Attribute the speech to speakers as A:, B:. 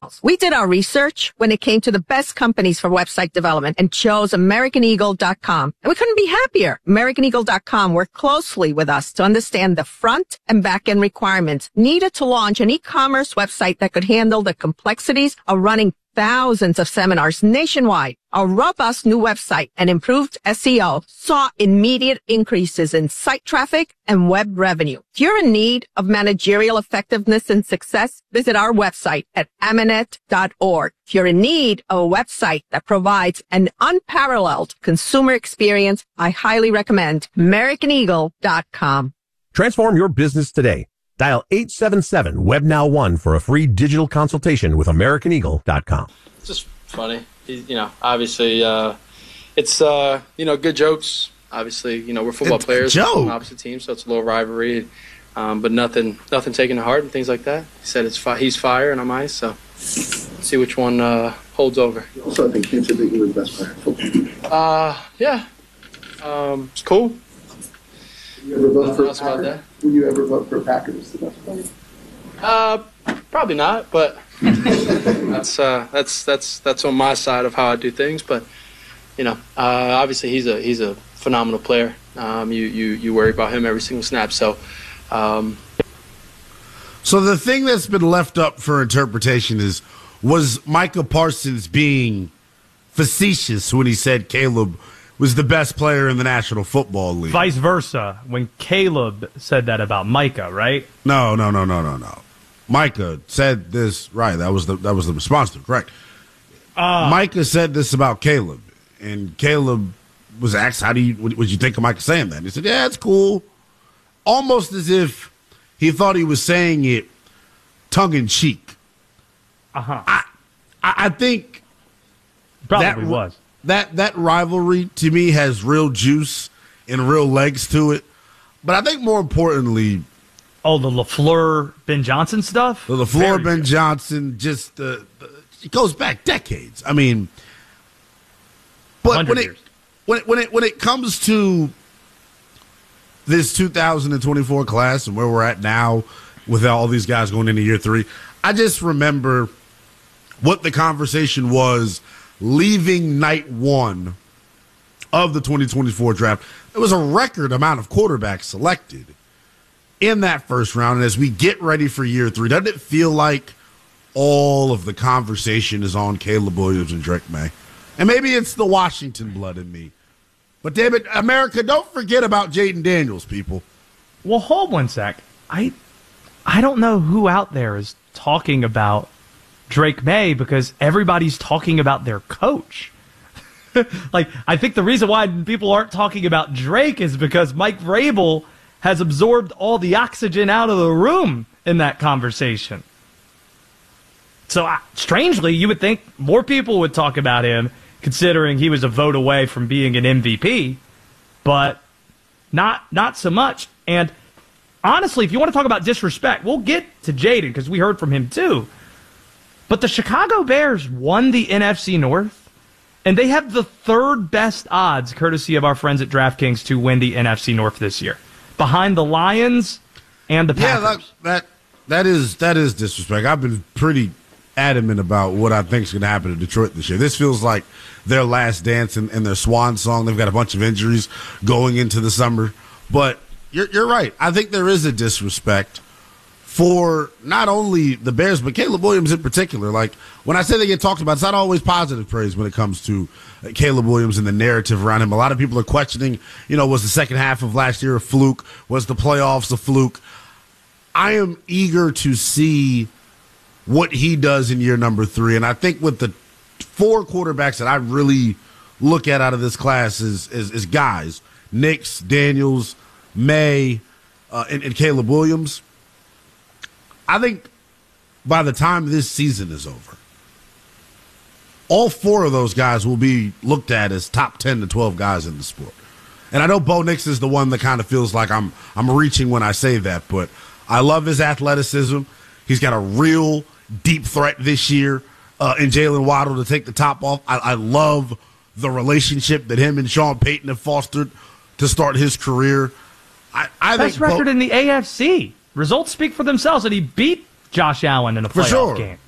A: We did our research when it came to the best companies for website development and chose AmericanEagle.com. And we couldn't be happier. AmericanEagle.com worked closely with us to understand the front and back end requirements needed to launch an e-commerce website that could handle the complexities of running thousands of seminars nationwide. Our robust new website and improved SEO saw immediate increases in site traffic and web revenue. If you're in need of managerial effectiveness and success, visit our website at Amanet.org. If you're in need of a website that provides an unparalleled consumer experience, I highly recommend AmericanEagle.com.
B: Transform your business today. Dial 877-WebNow1 for a free digital consultation with AmericanEagle.com.
C: It's just funny. Obviously, it's, good jokes. Obviously, we're football players from opposite teams, so it's a little rivalry. But nothing taken to heart and things like that. He said he's fire and I'm ice, so see which one holds over.
D: Also, I think Ken said that you were the best player in football.
C: Yeah. It's cool.
D: Will you ever vote for Packers the best player?
C: Probably not, but that's on my side of how I do things. But obviously he's a phenomenal player. You worry about him every single snap. So
E: the thing that's been left up for interpretation was Micah Parsons being facetious when he said Caleb was the best player in the National Football League.
F: Vice versa, when Caleb said that about Micah, right?
E: No. Micah said this, right. That was the response to it, correct. Micah said this about Caleb, and Caleb was asked, what you think of Micah saying that? And he said, yeah, it's cool. Almost as if he thought he was saying it tongue-in-cheek.
F: Uh-huh.
E: I think
F: probably was.
E: That rivalry, to me, has real juice and real legs to it. But I think more importantly...
F: Oh, the LaFleur-Ben Johnson stuff?
E: The LaFleur-Ben Johnson, just it goes back decades. I mean... But when it comes to this 2024 class and where we're at now with all these guys going into year 3, I just remember what the conversation was leaving night 1 of the 2024 draft. There was a record amount of quarterbacks selected in that first round. And as we get ready for year 3, doesn't it feel like all of the conversation is on Caleb Williams and Drake May? And maybe it's the Washington blood in me. But, damn it, America, don't forget about Jaden Daniels, people.
F: Well, hold one sec. I don't know who out there is talking about Drake May because everybody's talking about their coach. I think the reason why people aren't talking about Drake is because Mike Vrabel has absorbed all the oxygen out of the room in that conversation. So, strangely, you would think more people would talk about him considering he was a vote away from being an MVP, but not so much. And honestly, if you want to talk about disrespect, we'll get to Jaden because we heard from him too. But the Chicago Bears won the NFC North, and they have the 3rd best odds, courtesy of our friends at DraftKings, to win the NFC North this year, behind the Lions and the Packers.
E: Yeah, that is disrespect. I've been pretty adamant about what I think is going to happen to Detroit this year. This feels like their last dance and their swan song. They've got a bunch of injuries going into the summer. But you're right. I think there is a disrespect for not only the Bears, but Caleb Williams in particular. Like, when I say they get talked about, it's not always positive praise when it comes to Caleb Williams and the narrative around him. A lot of people are questioning, was the second half of last year a fluke? Was the playoffs a fluke? I am eager to see what he does in year number 3. And I think with the 4 quarterbacks that I really look at out of this class is guys, Nix, Daniels, May, and Caleb Williams. I think by the time this season is over, all 4 of those guys will be looked at as top 10 to 12 guys in the sport. And I know Bo Nix is the one that kind of feels like I'm reaching when I say that, but I love his athleticism. He's got a real deep threat this year in Jalen Waddle to take the top off. I love the relationship that him and Sean Payton have fostered to start his career. I
F: Best
E: think
F: record in the AFC. Results speak for themselves, and he beat Josh Allen in a playoff game.